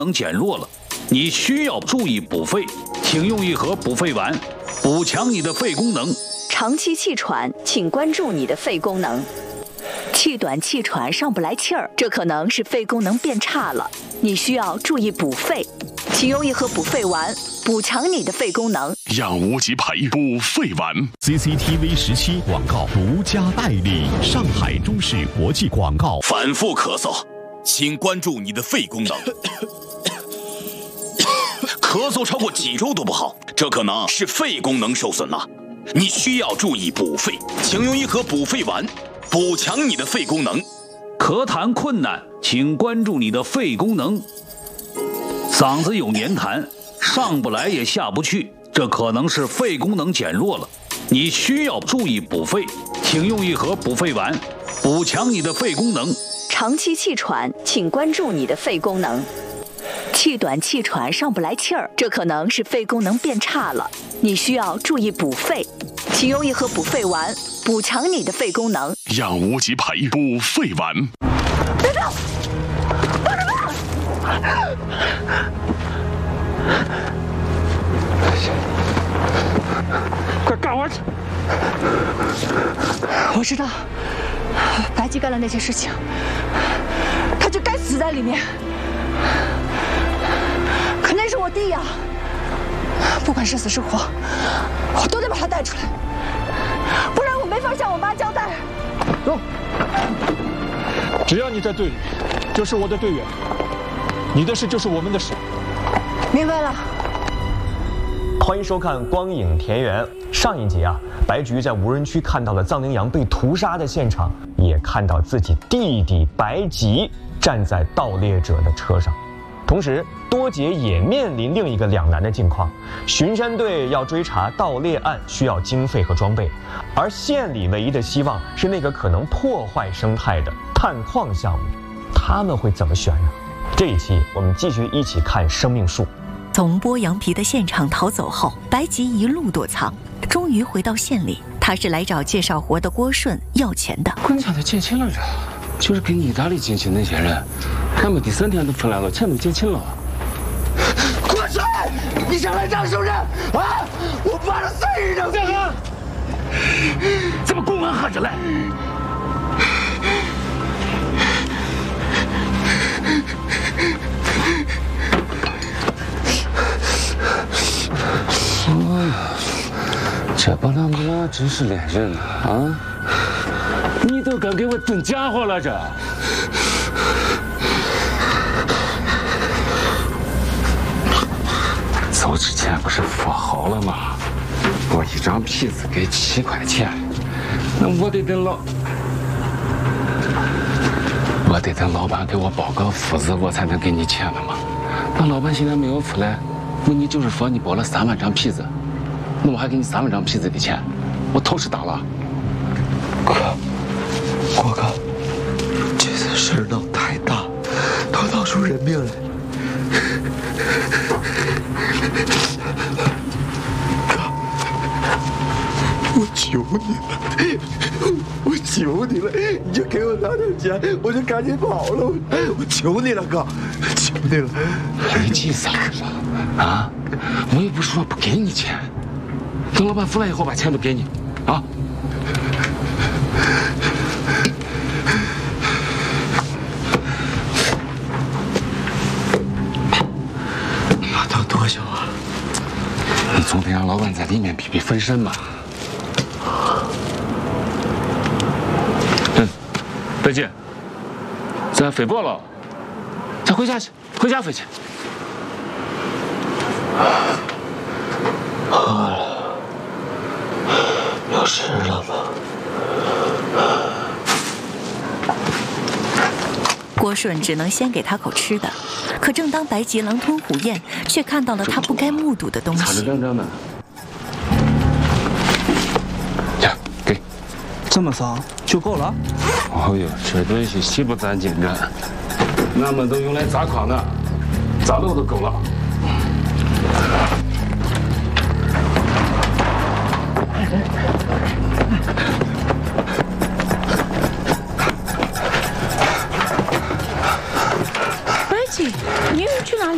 能减弱了，你需要注意补肺，请用一盒补肺丸，补强你的肺功能。 长期气喘，请关注你的肺功能。气短气喘上不来气儿，这可能是肺功能变差了，你需要注意补肺，请用一盒补肺丸，补强你的肺功能。 养无极培补肺丸。 CCTV 17广告独家代理，上海中视国际广告。 反复咳嗽，请关注你的肺功能。咳嗽超过几周都不好，这可能是肺功能受损了，你需要注意补肺，请用一盒补肺丸，补强你的肺功能。 咳痰困难，请关注你的肺功能。嗓子有黏痰，上不来也下不去，这可能是肺功能减弱了，你需要注意补肺，请用一盒补肺丸，补强你的肺功能。 长期气喘，请关注你的肺功能。气短气喘上不来气儿，这可能是肺功能变差了，你需要注意补肺，请用一盒补肺丸，补强你的肺功能。 养无极培补肺丸。 等等，等着吧！ 快干活去！ 我知道，白吉干了那些事情，他就该死在里面。可那是我弟呀，不管是死是活，我都得把他带出来，不然我没法向我妈交代。 走，只要你在队里，就是我的队员，你的事就是我们的事。 明白了。 欢迎收看《光影田园》。上一集白菊在无人区看到了藏羚羊被屠杀的现场，也看到自己弟弟白吉站在盗猎者的车上。同时，多杰也面临另一个两难的境况：巡山队要追查盗猎案，需要经费和装备，而县里唯一的希望是那个可能破坏生态的探矿项目，他们会怎么选呢？这一期我们继续一起看生命树。 从剥羊皮的现场逃走后，白吉一路躲藏，终于回到县里。他是来找介绍活的郭顺要钱的。 滚家的借钱来着，就是跟意大利借钱那些人，俺们第3天都回来了，钱都结清了。 郭顺，你想来当熟人啊？我把他碎日扔下！ 怎么公安喊着来？哎呀，这帮他们俩真是恋人啊！你都敢给我炖家伙了这！走之前不是说好了吗？我一张皮子给7块钱，那我得等老板给我包个夫子，我才能给你钱了嘛。那老板现在没有出来，那你就是说你包了3万张皮子，那我还给你3万张皮子的钱，我头是大了。 郭哥，这次事闹太大，都闹出人命来。哥，我求你了，我求你了，你就给我拿点钱，我就赶紧跑了。我求你了，哥，求你了。 你急啥了啊？我又不是说不给你钱，等老板出来以后把钱都给你啊。 要等多久啊？ 你总得让老板在里面避避分身吧。白姐，咱飞过了，咱回家去，回家飞去。 饿了，有吃了吗？ 郭顺只能先给他口吃的，可正当白吉狼吞虎咽，却看到了他不该目睹的东西。 等的。呀，给。 这么少就够了？ 哦呦，这东西稀不攒金着，俺们都用来砸矿的，砸漏都够了。 白吉，你去哪里？